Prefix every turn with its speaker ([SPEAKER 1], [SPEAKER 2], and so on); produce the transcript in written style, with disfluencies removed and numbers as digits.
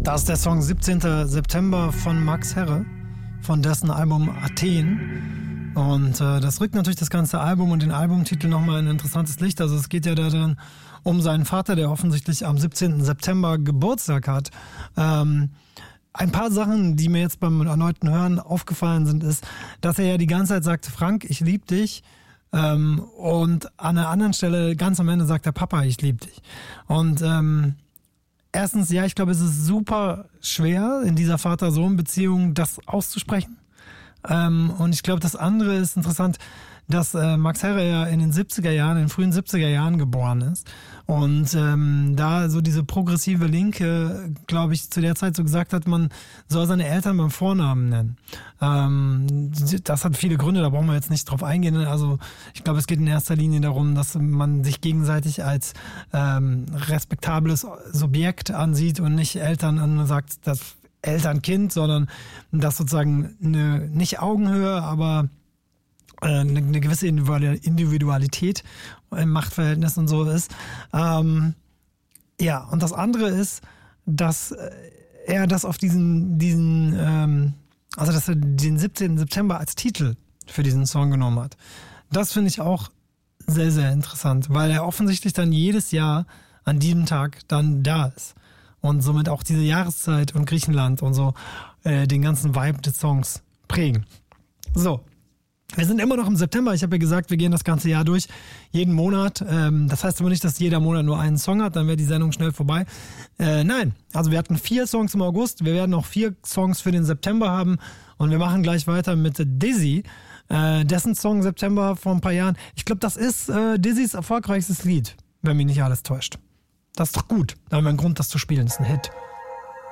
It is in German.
[SPEAKER 1] Das ist der Song 17. September von Max Herre, von dessen Album Athen. Und das rückt natürlich das ganze Album und den Albumtitel nochmal in ein interessantes Licht. Also es geht ja darin um seinen Vater, der offensichtlich am 17. September Geburtstag hat. Ein paar Sachen, die mir jetzt beim erneuten Hören aufgefallen sind, ist, dass er ja die ganze Zeit sagt, Frank, ich liebe dich. Und an einer anderen Stelle, ganz am Ende, sagt er, Papa, ich liebe dich. Und erstens, ja, ich glaube, es ist super schwer, in dieser Vater-Sohn-Beziehung das auszusprechen. Und ich glaube, das andere ist interessant, dass Max Herre ja in den 70er Jahren, in den frühen 70er Jahren geboren ist. Und da so diese progressive Linke, glaube ich, zu der Zeit so gesagt hat, man soll seine Eltern beim Vornamen nennen. Das hat viele Gründe, da brauchen wir jetzt nicht drauf eingehen. Also ich glaube, es geht in erster Linie darum, dass man sich gegenseitig als respektables Subjekt ansieht und nicht Eltern und sagt, das Eltern-Kind, sondern dass sozusagen eine, nicht Augenhöhe, aber eine gewisse Individualität im Machtverhältnis und so ist. Ja, und das andere ist, dass er das auf also dass er den 17. September als Titel für diesen Song genommen hat. Das finde ich auch sehr, sehr interessant, weil er offensichtlich dann jedes Jahr an diesem Tag dann da ist. Und somit auch diese Jahreszeit und Griechenland und so den ganzen Vibe des Songs prägen. So. Wir sind immer noch im September. Ich habe ja gesagt, wir gehen das ganze Jahr durch, jeden Monat. Das heißt aber nicht, dass jeder Monat nur einen Song hat, dann wäre die Sendung schnell vorbei. Nein, also wir hatten 4 Songs im August, wir werden noch 4 Songs für den September haben und wir machen gleich weiter mit Dizzy, dessen Song September vor ein paar Jahren. Ich glaube, das ist Dizzys erfolgreichstes Lied, wenn mich nicht alles täuscht. Das ist doch gut, da haben wir einen Grund, das zu spielen, das ist ein Hit.